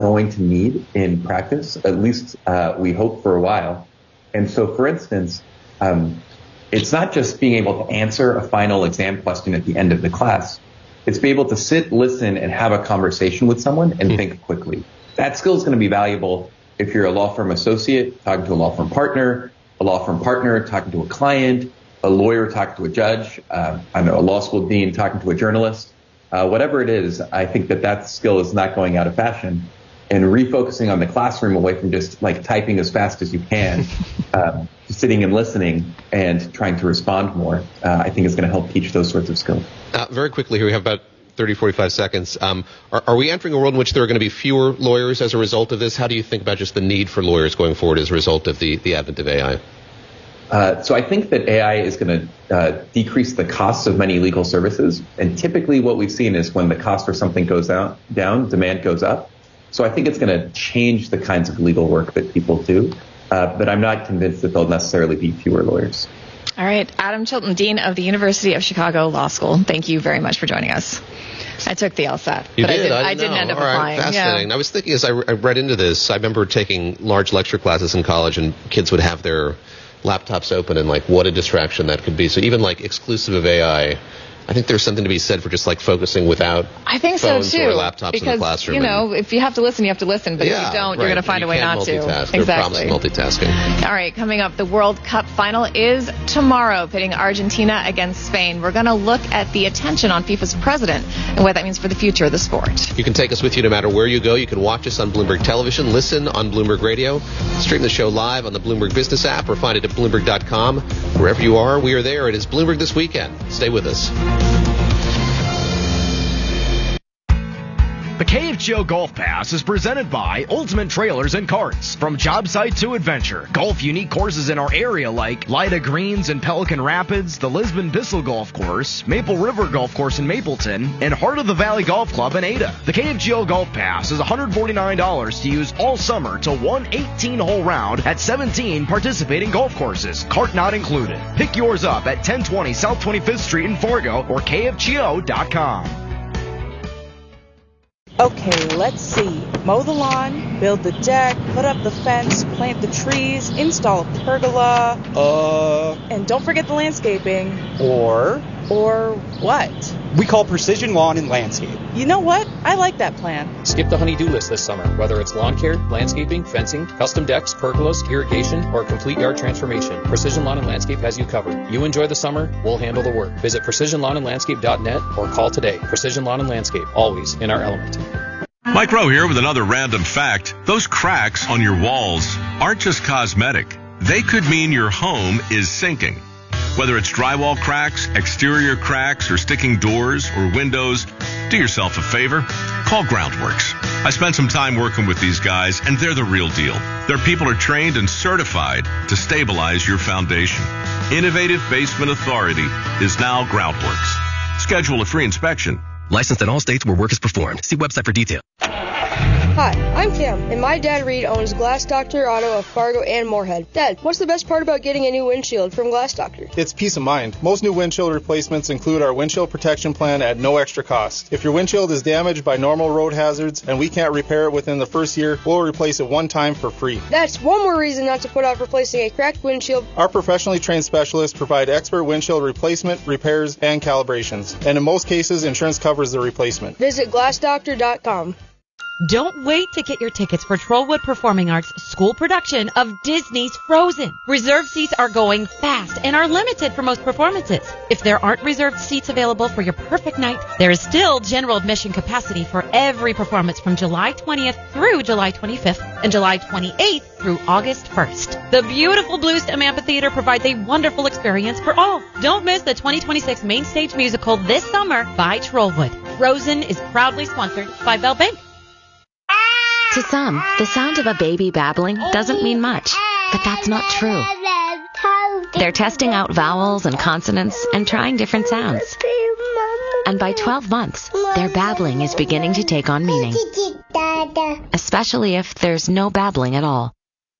going to need in practice, at least we hope for a while. And so, for instance, it's not just being able to answer a final exam question at the end of the class. It's being able to sit, listen, and have a conversation with someone and think quickly. That skill is going to be valuable if you're a law firm associate talking to a law firm partner, a law firm partner talking to a client, a lawyer talking to a judge, a law school dean talking to a journalist. Whatever it is, I think that skill is not going out of fashion. And refocusing on the classroom away from just like typing as fast as you can, sitting and listening and trying to respond more, I think is going to help teach those sorts of skills. Very quickly here, we have about 30, 45 seconds. Are we entering a world in which there are going to be fewer lawyers as a result of this? How do you think about just the need for lawyers going forward as a result of the advent of AI? So I think that AI is going to decrease the costs of many legal services. And typically what we've seen is when the cost for something goes down, demand goes up. So I think it's going to change the kinds of legal work that people do. But I'm not convinced that there'll necessarily be fewer lawyers. All right. Adam Chilton, Dean of the University of Chicago Law School. Thank you very much for joining us. I took the LSAT. You did? I didn't end up applying. Fascinating. Yeah. I was thinking as I read into this, I remember taking large lecture classes in college and kids would have their laptops open and like what a distraction that could be. So even like exclusive of AI, I think there's something to be said for just like focusing without phones or laptops in the classroom. Because, if you have to listen, you have to listen. But if you don't, you're going to find a way not to. Exactly. There are problems with multitasking. All right, coming up, the World Cup final is tomorrow, pitting Argentina against Spain. We're going to look at the attention on FIFA's president and what that means for the future of the sport. You can take us with you no matter where you go. You can watch us on Bloomberg Television, listen on Bloomberg Radio, stream the show live on the Bloomberg Business app, or find it at Bloomberg.com. Wherever you are, we are there. It is Bloomberg This Weekend. Stay with us. The KFGO Golf Pass is presented by Ultimate Trailers and Carts. From job site to adventure, golf unique courses in our area like Lida Greens in Pelican Rapids, the Lisbon Bissell Golf Course, Maple River Golf Course in Mapleton, and Heart of the Valley Golf Club in Ada. The KFGO Golf Pass is $149 to use all summer to one 18-hole round at 17 participating golf courses, cart not included. Pick yours up at 1020 South 25th Street in Fargo or kfgo.com. Okay, let's see. Mow the lawn, build the deck, put up the fence, plant the trees, install a pergola. And don't forget the landscaping. Or what? We call Precision Lawn and Landscape. You know what? I like that plan. Skip the honey-do list this summer, whether it's lawn care, landscaping, fencing, custom decks, pergolas, irrigation, or complete yard transformation. Precision Lawn and Landscape has you covered. You enjoy the summer, we'll handle the work. Visit precisionlawnandlandscape.net or call today. Precision Lawn and Landscape, always in our element. Mike Rowe here with another random fact. Those cracks on your walls aren't just cosmetic. They could mean your home is sinking. Whether it's drywall cracks, exterior cracks, or sticking doors or windows, do yourself a favor. Call Groundworks. I spent some time working with these guys, and they're the real deal. Their people are trained and certified to stabilize your foundation. Innovative Basement Authority is now Groundworks. Schedule a free inspection. Licensed in all states where work is performed. See website for details. Hi, I'm Cam, and my dad Reed owns Glass Doctor Auto of Fargo and Moorhead. Dad, what's the best part about getting a new windshield from Glass Doctor? It's peace of mind. Most new windshield replacements include our windshield protection plan at no extra cost. If your windshield is damaged by normal road hazards and we can't repair it within the first year, we'll replace it one time for free. That's one more reason not to put off replacing a cracked windshield. Our professionally trained specialists provide expert windshield replacement, repairs, and calibrations. And in most cases, insurance covers the replacement. Visit glassdoctor.com. Don't wait to get your tickets for Trollwood Performing Arts' school production of Disney's Frozen. Reserved seats are going fast and are limited for most performances. If there aren't reserved seats available for your perfect night, there is still general admission capacity for every performance from July 20th through July 25th and July 28th through August 1st. The beautiful Bluestem Amphitheater provides a wonderful experience for all. Don't miss the 2026 main stage musical this summer by Trollwood. Frozen is proudly sponsored by Bell Bank. To some, the sound of a baby babbling doesn't mean much, but that's not true. They're testing out vowels and consonants and trying different sounds. And by 12 months, their babbling is beginning to take on meaning, especially if there's no babbling at all.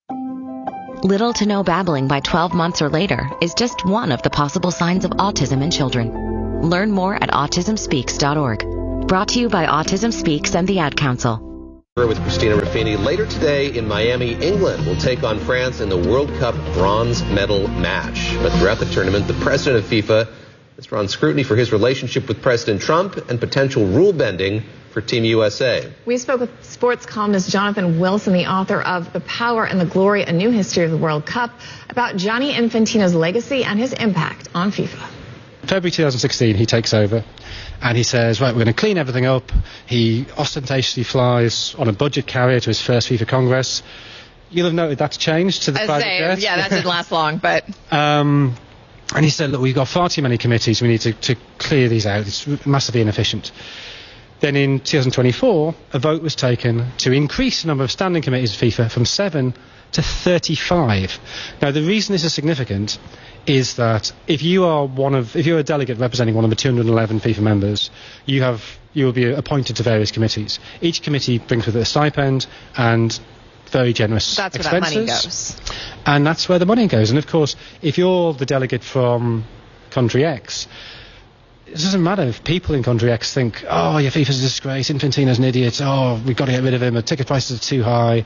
Little to no babbling by 12 months or later is just one of the possible signs of autism in children. Learn more at autismspeaks.org. Brought to you by Autism Speaks and the Ad Council. With Christina Ruffini. Later today in Miami, England will take on France in the World Cup bronze medal match. But throughout the tournament, the president of FIFA has drawn scrutiny for his relationship with President Trump and potential rule bending for Team USA. We spoke with sports columnist Jonathan Wilson, the author of The Power and the Glory, A New History of the World Cup, about Gianni Infantino's legacy and his impact on FIFA. February 2016, he takes over. And he says, right, we're going to clean everything up. He ostentatiously flies on a budget carrier to his first FIFA Congress. You'll have noted that's changed to the private jet. Yeah, that didn't last long, but... And he said, look, we've got far too many committees. We need to clear these out. It's massively inefficient. Then in 2024, a vote was taken to increase the number of standing committees of FIFA from 7 to 35. Now, the reason this is significant is that if you're a delegate representing one of the 211 FIFA members, you will be appointed to various committees. Each committee brings with it a stipend and very generous expenses. That's where that money goes. And that's where the money goes. And of course, if you're the delegate from country X, it doesn't matter if people in country X think, oh, yeah, FIFA's a disgrace, Infantino's an idiot, oh, we've got to get rid of him, the ticket prices are too high.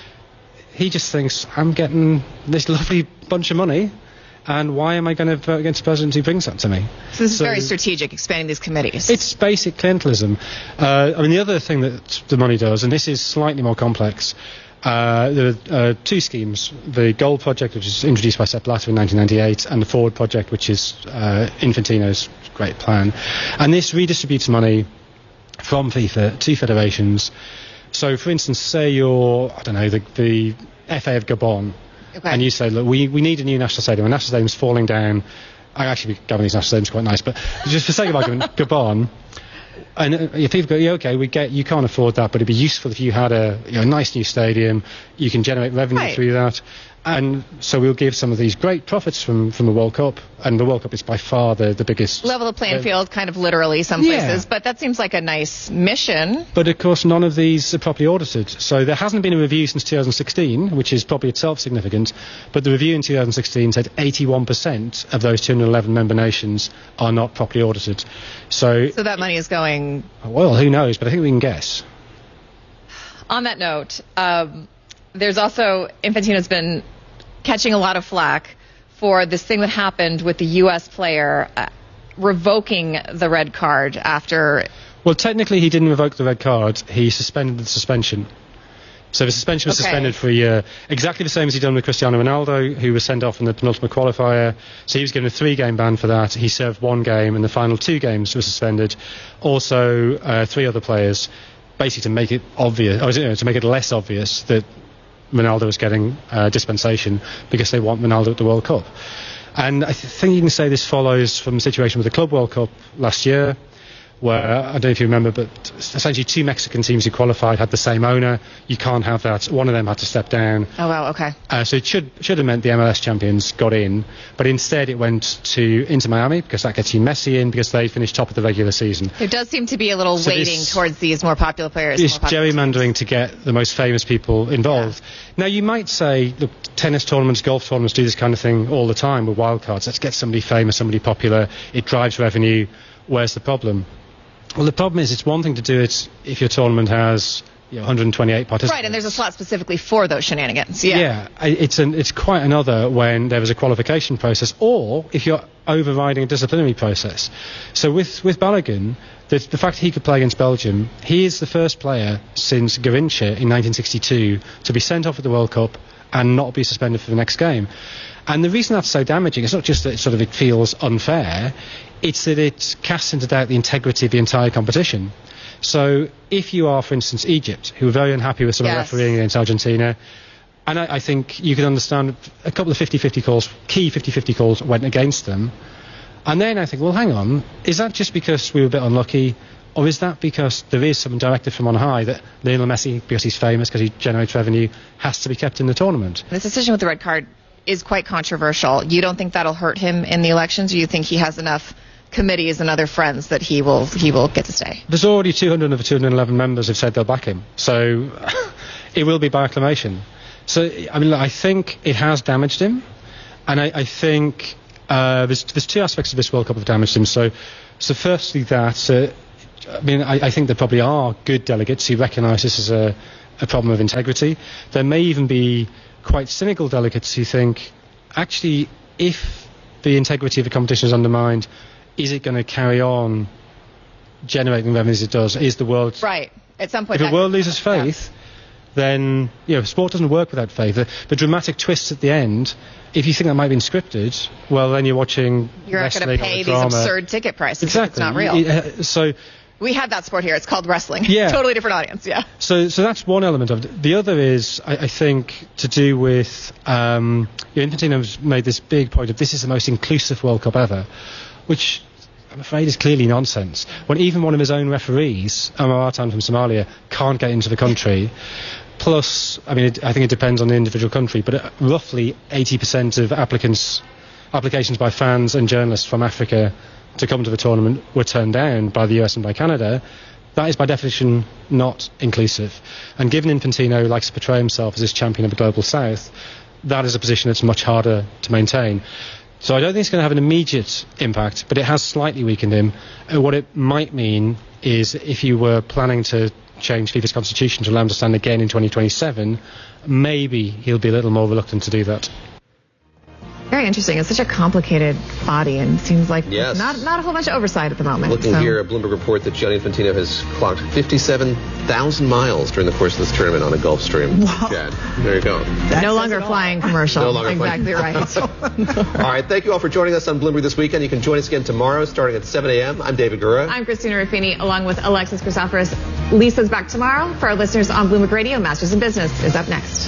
He just thinks, I'm getting this lovely bunch of money, and why am I going to vote against a president who brings that to me? So this is very strategic, expanding these committees. It's basic clientelism. The other thing that the money does, and this is slightly more complex, there are two schemes. The Gold Project, which was introduced by Sepp Blatter in 1998, and the Forward Project, which is Infantino's great plan. And this redistributes money from FIFA to federations. So, for instance, say you're, the FA of Gabon, okay, and you say, look, we need a new national stadium. A national stadium's falling down. Gabonese national stadium's quite nice, but just for sake of argument, Gabon. And if people go, yeah, okay, you can't afford that, but it'd be useful if you had a nice new stadium. You can generate revenue through that. And so we'll give some of these great profits from the World Cup, and the World Cup is by far the biggest. Level the playing field, kind of literally some places, but that seems like a nice mission. But of course, none of these are properly audited. So there hasn't been a review since 2016, which is probably itself significant. But the review in 2016 said 81% of those 211 member nations are not properly audited. So that money is going. Well, who knows? But I think we can guess. On that note, there's also Infantino's been catching a lot of flack for this thing that happened with the U.S. player revoking the red card after... Well, technically he didn't revoke the red card. He suspended the suspension. So the suspension was suspended for a year. Exactly the same as he'd done with Cristiano Ronaldo, who was sent off in the penultimate qualifier. So he was given a 3-game ban for that. He served 1 game, and the final 2 games were suspended. Also, 3 other players, basically to make it obvious, to make it less obvious that Ronaldo was getting dispensation because they want Ronaldo at the World Cup. And I think you can say this follows from the situation with the Club World Cup last year, where, I don't know if you remember, but essentially 2 Mexican teams who qualified had the same owner. You can't have that. One of them had to step down. Oh, wow, okay. So it should have meant the MLS champions got in, but instead it went to Inter Miami, because that gets you Messi in, because they finished top of the regular season. There does seem to be a little weighting towards these more popular players. It's gerrymandering to get the most famous people involved. Yeah. Now, you might say, look, tennis tournaments, golf tournaments do this kind of thing all the time with wildcards. Let's get somebody famous, somebody popular. It drives revenue. Where's the problem? Well, the problem is it's one thing to do it if your tournament has 128 participants. Right, and there's a slot specifically for those shenanigans. Yeah, it's quite another when there is a qualification process, or if you're overriding a disciplinary process. So with Balogun, the fact that he could play against Belgium, he is the first player since Garincha in 1962 to be sent off at the World Cup and not be suspended for the next game. And the reason that's so damaging, it's not just that it feels unfair, it's that it casts into doubt the integrity of the entire competition. So if you are, for instance, Egypt, who are very unhappy with some of the refereeing against Argentina, and I think you can understand a couple of 50-50 calls, key 50-50 calls went against them, and then I think, well, hang on, is that just because we were a bit unlucky, or is that because there is some directive from on high that Lionel Messi, because he's famous, because he generates revenue, has to be kept in the tournament? This decision with the red card is quite controversial. You don't think that'll hurt him in the elections, or you think he has enough committees and other friends that he will get to stay? There's already 200 of the 211 members who've said they'll back him, so it will be by acclamation. So I think it has damaged him, and I think there's 2 aspects of this World Cup that have damaged him. So firstly that I think there probably are good delegates who recognise this as a problem of integrity. There may even be quite cynical delegates who think, actually, if the integrity of the competition is undermined, is it going to carry on generating the revenues it does? Is the world... Right. At some point... If the world loses faith, then, sport doesn't work without faith. The dramatic twists at the end, if you think that might have been scripted, well, then you're watching You're not going to pay these absurd ticket prices. Exactly. It's not real. So... We have that sport here. It's called wrestling. Yeah. Totally different audience, yeah. So that's one element of it. The other is, I think, to do with... Infantino's made this big point of this is the most inclusive World Cup ever, which I'm afraid is clearly nonsense. When even one of his own referees, Omar Artan from Somalia, can't get into the country... Plus, I think it depends on the individual country, but roughly 80% of applications by fans and journalists from Africa to come to the tournament were turned down by the US and by Canada. That is by definition not inclusive. And given Infantino likes to portray himself as this champion of the global south, that is a position that's much harder to maintain. So I don't think it's going to have an immediate impact, but it has slightly weakened him. What it might mean is if you were planning to change FIFA's constitution to allow him to stand again in 2027, maybe he'll be a little more reluctant to do that. Very interesting. It's such a complicated body, and seems like yes. not a whole bunch of oversight at the moment. Looking here, a Bloomberg report that Gianni Infantino has clocked 57,000 miles during the course of this tournament on a Gulfstream. Wow. Chad, there you go. No longer flying commercial. No longer exactly flying. Right. All right, thank you all for joining us on Bloomberg this weekend. You can join us again tomorrow starting at 7 a.m. I'm David Gura. I'm Christina Ruffini, along with Alexis Christoforous. Lisa's back tomorrow. For our listeners on Bloomberg Radio, Masters of Business is up next.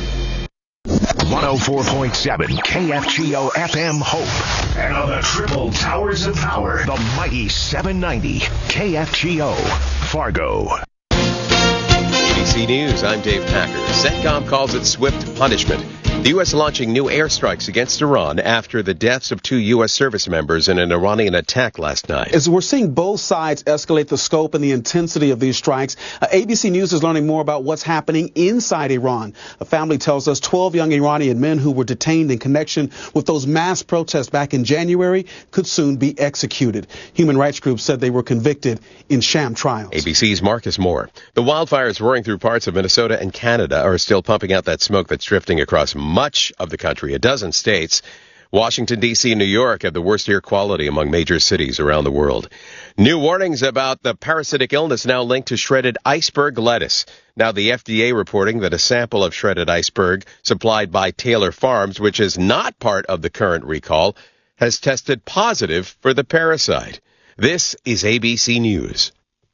104.7 KFGO FM Hope. And on the triple towers of power, the mighty 790 KFGO Fargo. ABC News, I'm Dave Packer. CENTCOM calls it swift punishment. The U.S. launching new airstrikes against Iran after the deaths of 2 U.S. service members in an Iranian attack last night. As we're seeing both sides escalate the scope and the intensity of these strikes, ABC News is learning more about what's happening inside Iran. A family tells us 12 young Iranian men who were detained in connection with those mass protests back in January could soon be executed. Human rights groups said they were convicted in sham trials. ABC's Marcus Moore. The wildfires roaring through parts of Minnesota and Canada are still pumping out that smoke that's drifting across much of the country. A dozen states, Washington, D.C., and New York have the worst air quality among major cities around the world. New warnings about the parasitic illness now linked to shredded iceberg lettuce. Now the FDA reporting that a sample of shredded iceberg supplied by Taylor Farms, which is not part of the current recall, has tested positive for the parasite. This is ABC News.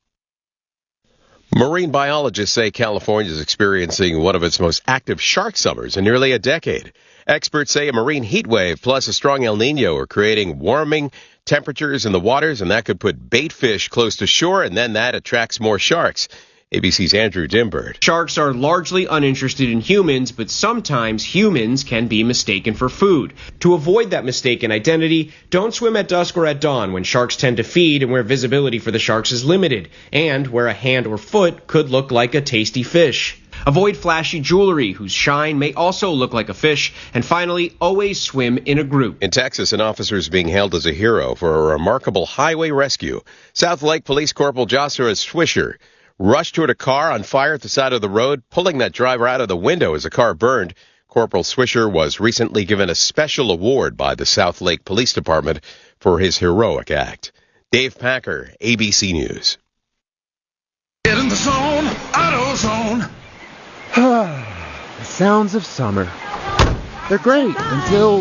Marine biologists say California is experiencing one of its most active shark summers in nearly a decade. Experts say a marine heat wave plus a strong El Nino are creating warming temperatures in the waters, and that could put bait fish close to shore, and then that attracts more sharks. ABC's Andrew Dimbird. Sharks are largely uninterested in humans, but sometimes humans can be mistaken for food. To avoid that mistaken identity, don't swim at dusk or at dawn when sharks tend to feed and where visibility for the sharks is limited, and where a hand or foot could look like a tasty fish. Avoid flashy jewelry whose shine may also look like a fish. And finally, always swim in a group. In Texas, an officer is being hailed as a hero for a remarkable highway rescue. South Lake Police Corporal Joshua Swisher rushed toward a car on fire at the side of the road, pulling that driver out of the window as the car burned. Corporal Swisher was recently given a special award by the South Lake Police Department for his heroic act. Dave Packer, ABC News. Get in the zone, AutoZone. The sounds of summer. They're great until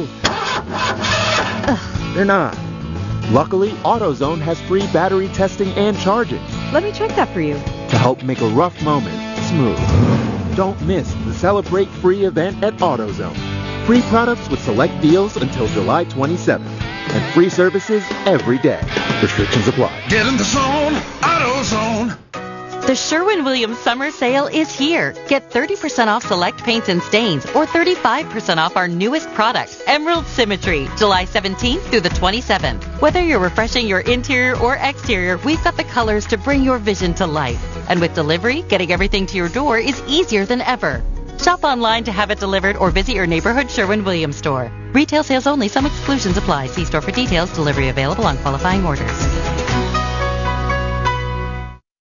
they're not. Luckily, AutoZone has free battery testing and charging. Let me check that for you. To help make a rough moment smooth. Don't miss the Celebrate Free event at AutoZone. Free products with select deals until July 27th. And free services every day. Restrictions apply. Get in the zone, AutoZone. The Sherwin-Williams summer sale is here. Get 30% off select paints and stains or 35% off our newest product, Emerald Symmetry, July 17th through the 27th. Whether you're refreshing your interior or exterior, we've got the colors to bring your vision to life. And with delivery, getting everything to your door is easier than ever. Shop online to have it delivered or visit your neighborhood Sherwin-Williams store. Retail sales only. Some exclusions apply. See store for details. Delivery available on qualifying orders.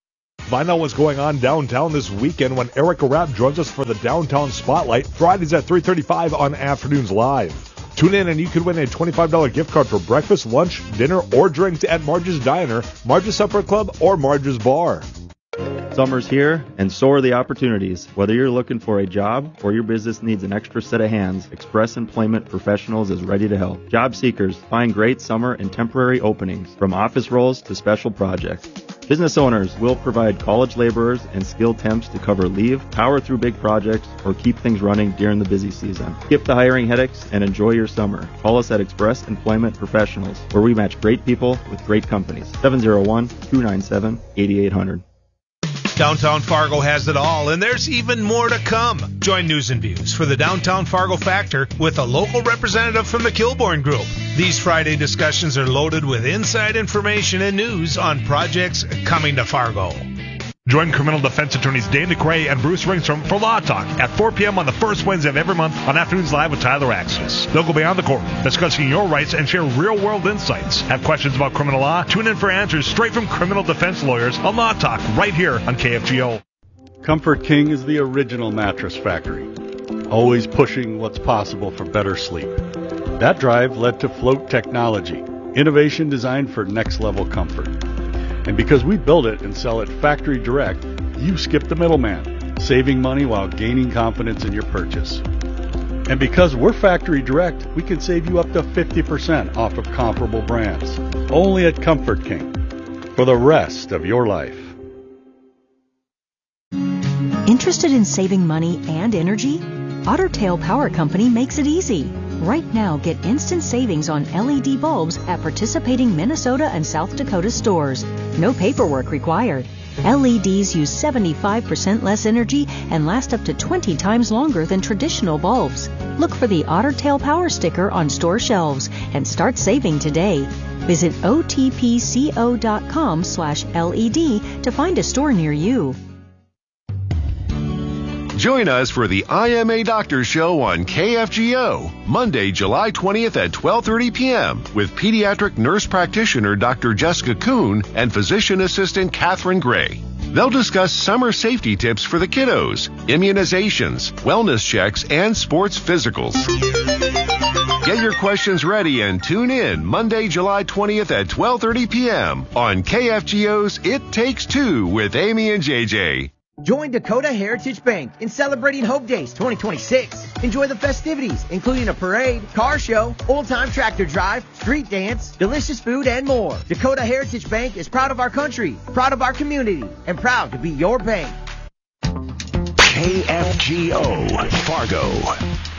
Find out what's going on downtown this weekend when Erica Rapp joins us for the Downtown Spotlight, Fridays at 3:35 on Afternoons Live. Tune in and you could win a $25 gift card for breakfast, lunch, dinner, or drinks at Marge's Diner, Marge's Supper Club, or Marge's Bar. Summer's here, and so are the opportunities. Whether you're looking for a job or your business needs an extra set of hands, Express Employment Professionals is ready to help. Job seekers, find great summer and temporary openings, from office roles to special projects. Business owners will provide college laborers and skilled temps to cover leave, power through big projects, or keep things running during the busy season. Skip the hiring headaches and enjoy your summer. Call us at Express Employment Professionals, where we match great people with great companies. 701-297-8800. Downtown Fargo has it all, and there's even more to come. Join News and Views for the Downtown Fargo Factor with a local representative from the Kilbourne Group. These Friday discussions are loaded with inside information and news on projects coming to Fargo. Join criminal defense attorneys Dane DeCray and Bruce Ringstrom for Law Talk at 4 p.m. on the first Wednesday of every month on Afternoons Live with Tyler Axis. They'll go beyond the court, discussing your rights and share real-world insights. Have questions about criminal law? Tune in for answers straight from criminal defense lawyers on Law Talk right here on KFGO. Comfort King is the original mattress factory, always pushing what's possible for better sleep. That drive led to Float Technology, innovation designed for next-level comfort. And because we build it and sell it factory direct, you skip the middleman, saving money while gaining confidence in your purchase. And because we're factory direct, we can save you up to 50% off of comparable brands. Only at Comfort King. For the rest of your life. Interested in saving money and energy? Otter Tail Power Company makes it easy. Right now, get instant savings on LED bulbs at participating Minnesota and South Dakota stores. No paperwork required. LEDs use 75% less energy and last up to 20 times longer than traditional bulbs. Look for the Otter Tail Power sticker on store shelves and start saving today. Visit otpco.com/LED to find a store near you. Join us for the IMA Doctor Show on KFGO, Monday, July 20th at 12:30 p.m. with pediatric nurse practitioner Dr. Jessica Kuhn and physician assistant Catherine Gray. They'll discuss summer safety tips for the kiddos, immunizations, wellness checks, and sports physicals. Get your questions ready and tune in Monday, July 20th at 12:30 p.m. on KFGO's It Takes Two with Amy and JJ. Join Dakota Heritage Bank in celebrating Hope Days 2026. Enjoy the festivities, including a parade, car show, old-time tractor drive, street dance, delicious food, and more. Dakota Heritage Bank is proud of our country, proud of our community, and proud to be your bank. KFGO Fargo.